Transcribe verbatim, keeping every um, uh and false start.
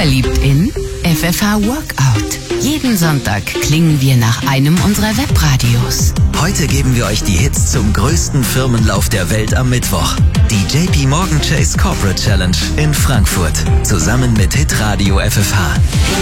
Verliebt in F F H Workout. Jeden Sonntag klingen wir nach einem unserer Webradios. Heute geben wir euch die Hits zum größten Firmenlauf der Welt am Mittwoch. Die J P Morgan Chase Corporate Challenge in Frankfurt. Zusammen mit Hitradio F F H.